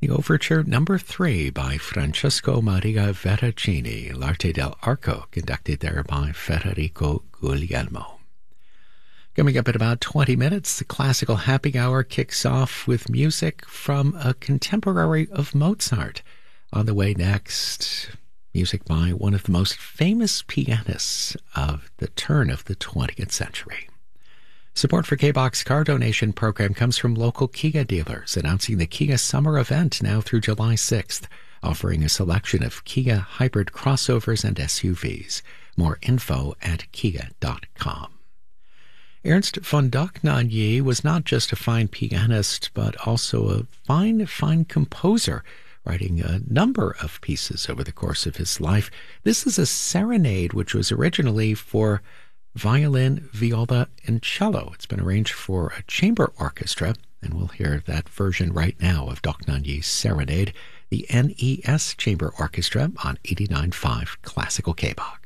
The Overture Number 3 by Francesco Maria Veracini, L'Arte dell'Arco, conducted there by Federico Guglielmo. Coming up in about 20 minutes, the Classical Happy Hour kicks off with music from a contemporary of Mozart. On the way next, music by one of the most famous pianists of the turn of the 20th century. Support for K-Box car donation program comes from local Kia dealers, announcing the Kia Summer Event now through July 6th, offering a selection of Kia hybrid crossovers and SUVs. More info at kia.com. Ernst von Dohnanyi was not just a fine pianist, but also a fine composer, writing a number of pieces over the course of his life. This is a serenade which was originally for violin, viola, and cello. It's been arranged for a chamber orchestra, and we'll hear that version right now of Dohnanyi's Serenade, the NES Chamber Orchestra on 89.5 Classical K-Box.